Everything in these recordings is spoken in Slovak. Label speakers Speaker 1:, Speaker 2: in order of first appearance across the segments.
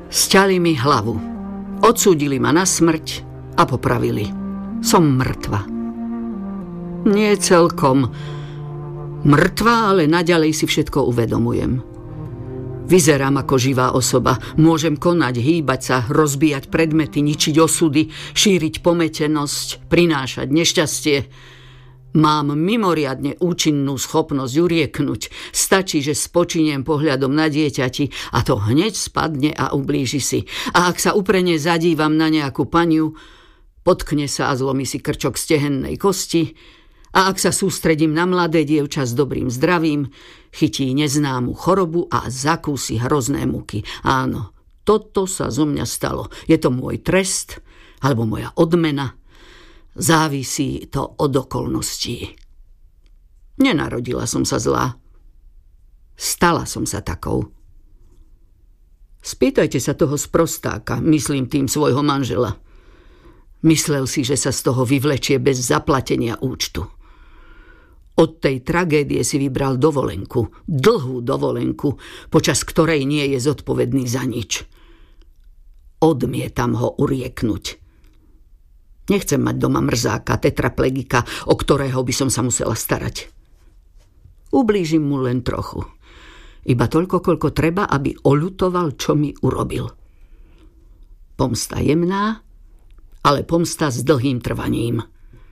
Speaker 1: Sťali mi hlavu. Odsúdili ma na smrť a popravili. Som mŕtva. Nie celkom mŕtva, ale naďalej si všetko uvedomujem. Vyzerám ako živá osoba. Môžem konať, hýbať sa, rozbíjať predmety, ničiť osudy, šíriť pometenosť, prinášať nešťastie. Mám mimoriadne účinnú schopnosť urieknúť. Stačí, že spočiniem pohľadom na dieťati a to hneď spadne a ublíži si. A ak sa uprene zadívam na nejakú paniu, potkne sa a zlomí si krčok stehennej kosti. A ak sa sústredím na mladé dievča s dobrým zdravím, chytí neznámu chorobu a zakúsi hrozné muky. Áno, toto sa zo mňa stalo. Je to môj trest alebo moja odmena. Závisí to od okolností. Nenarodila som sa zlá. Stala som sa takou. Spýtajte sa toho sprostáka, myslím tým svojho manžela. Myslel si, že sa z toho vyvlečie bez zaplatenia účtu. Od tej tragédie si vybral dovolenku, dlhú dovolenku, počas ktorej nie je zodpovedný za nič. Odmietam ho urieknúť. Nechcem mať doma mrzáka, tetraplegika, o ktorého by som sa musela starať. Ublížim mu len trochu. Iba toľko, koľko treba, aby oľutoval, čo mi urobil. Pomsta jemná, ale pomsta s dlhým trvaním.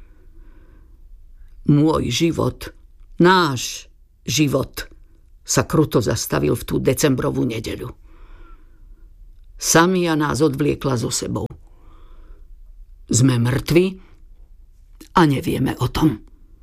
Speaker 1: Môj život, náš život sa kruto zastavil v tú decembrovú nedeľu. Samia nás odvliekla so sebou. Sme mŕtvi a nevieme o tom.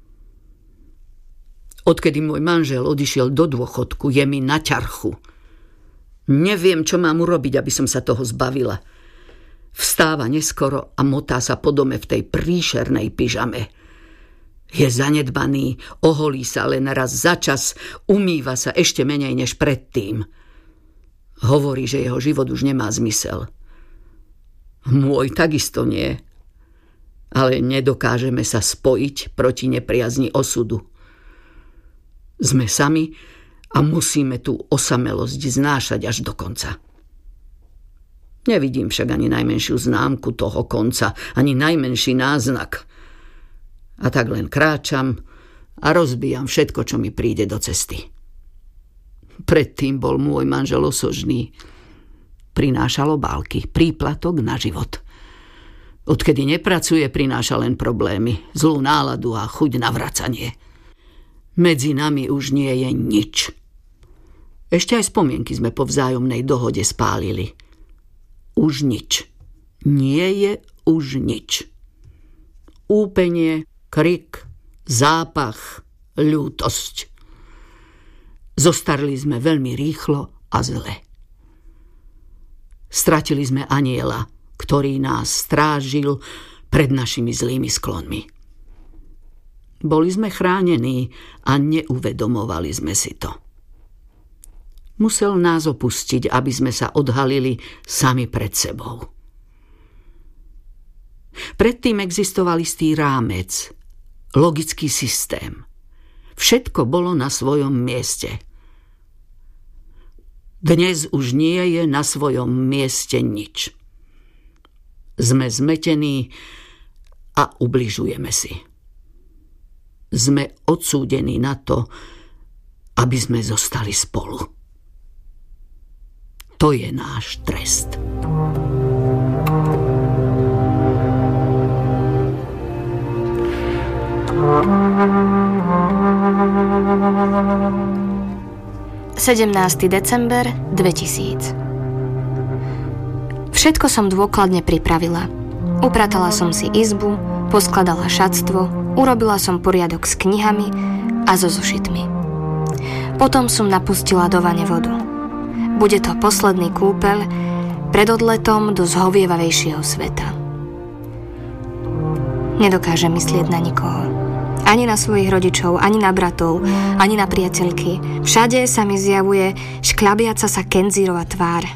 Speaker 1: Odkedy môj manžel odišiel do dôchodku, je mi na ťarchu. Neviem, čo mám urobiť, aby som sa toho zbavila. Vstáva neskoro a motá sa po dome v tej príšernej pyžame. Je zanedbaný, oholí sa len raz za čas, umýva sa ešte menej než predtým. Hovorí, že jeho život už nemá zmysel. Môj takisto nie. Ale nedokážeme sa spojiť proti nepriazni osudu. Sme sami a musíme tú osamelosť znášať až do konca. Nevidím však ani najmenšiu známku toho konca, ani najmenší náznak. A tak len kráčam a rozbijam všetko, čo mi príde do cesty. Predtým bol môj manžel osožný. Prinášal obálky, príplatok na život. Odkedy nepracuje, prináša len problémy, zlú náladu a chuť na vracanie. Medzi nami už nie je nič. Ešte aj spomienky sme po vzájomnej dohode spálili. Už nič. Nie je už nič. Úpenie, krik, zápach, ľútosť. Zostarli sme veľmi rýchlo a zle. Stratili sme anjela, ktorý nás strážil pred našimi zlými sklonmi. Boli sme chránení a neuvedomovali sme si to. Musel nás opustiť, aby sme sa odhalili sami pred sebou. Predtým existoval istý rámec, logický systém. Všetko bolo na svojom mieste. Dnes už nie je na svojom mieste nič. Sme zmetení a ubližujeme si. Sme odsúdení na to, aby sme zostali spolu. To je náš trest.
Speaker 2: (17. december 2000) Všetko som dôkladne pripravila. Upratala som si izbu, poskladala šatstvo, urobila som poriadok s knihami a so zošitmi. Potom som napustila do vane vodu. Bude to posledný kúpeľ pred odletom do zhovievavejšieho sveta. Nedokážem myslieť na nikoho. Ani na svojich rodičov, ani na bratov, ani na priateľky. Všade sa mi zjavuje škľabiaca sa Kenzírova tvár.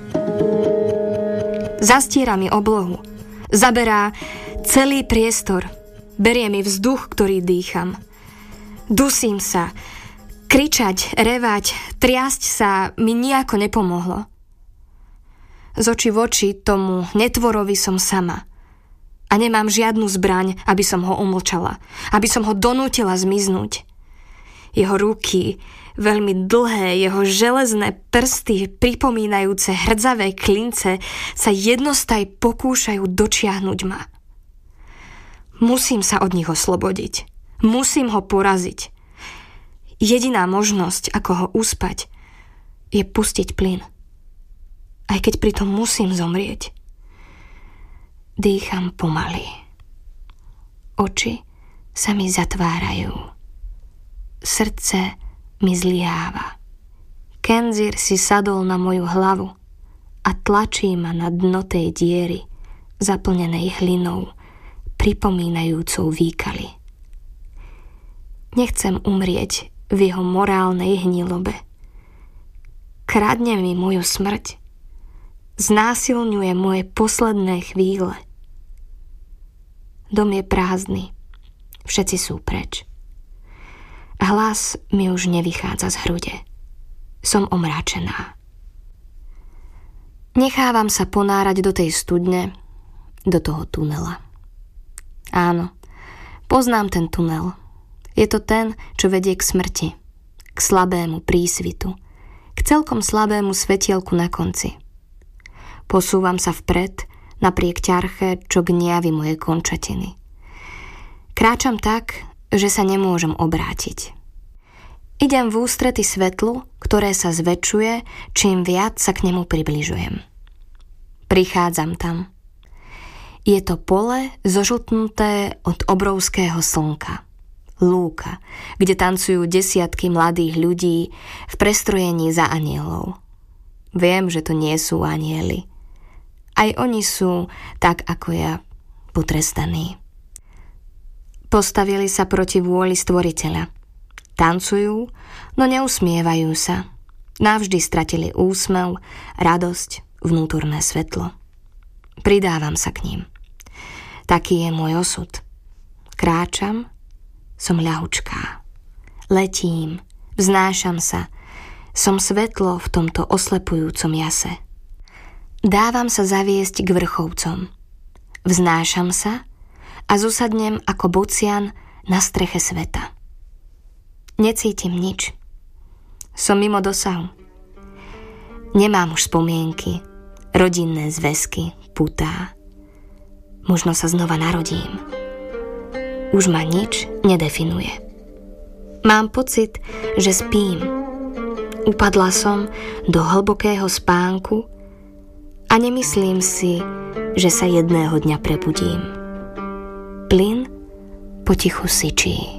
Speaker 2: Zastiera mi oblohu. Zaberá celý priestor. Berie mi vzduch, ktorý dýcham. Dusím sa. Kričať, revať, triasť sa mi nijako nepomohlo. Z očí v oči tomu netvorovi som sama. A nemám žiadnu zbraň, aby som ho umlčala, aby som ho donútila zmiznúť. Jeho ruky, veľmi dlhé, jeho železné prsty, pripomínajúce hrdzavé klince, sa jednostaj pokúšajú dočiahnuť ma. Musím sa od nich oslobodiť. Musím ho poraziť. Jediná možnosť, ako ho uspať, je pustiť plyn. Aj keď pritom musím zomrieť. Dýcham pomaly. Oči sa mi zatvárajú. Srdce mi zlyháva. Kenzir si sadol na moju hlavu a tlačí ma na dno tej diery, zaplnenej hlinou, pripomínajúcou výkaly. Nechcem umrieť v jeho morálnej hnilobe. Kradne mi moju smrť. Znásilňuje moje posledné chvíle. Dom je prázdny. Všetci sú preč. Hlas mi už nevychádza z hrude. Som omráčená. Nechávam sa ponárať do tej studne, do toho tunela. Áno, poznám ten tunel. Je to ten, čo vedie k smrti, k slabému prísvitu, k celkom slabému svetielku na konci. Posúvam sa vpred, napriek ťarche, čo gniavi moje končatiny. Kráčam tak, že sa nemôžem obrátiť. Idem v ústrety svetlu, ktoré sa zväčšuje, čím viac sa k nemu približujem. Prichádzam tam. Je to pole zožltnuté od obrovského slnka. Lúka, kde tancujú desiatky mladých ľudí v prestrojení za anielov. Viem, že to nie sú anieli. Aj oni sú, tak ako ja, potrestaní. Postavili sa proti vôli Stvoriteľa. Tancujú, no neusmievajú sa. Navždy stratili úsmev, radosť, vnútorné svetlo. Pridávam sa k ním. Taký je môj osud. Kráčam, som ľahučká. Letím, vznášam sa. Som svetlo v tomto oslepujúcom jase. Dávam sa zaviesť k vrchovcom. Vznášam sa a zosadnem ako bocian na streche sveta. Necítim nič. Som mimo dosahu. Nemám už spomienky, rodinné zväzky, putá. Možno sa znova narodím. Už ma nič nedefinuje. Mám pocit, že spím. Upadla som do hlbokého spánku a nemyslím si, že sa jedného dňa prebudím. Plyn potichu syčí.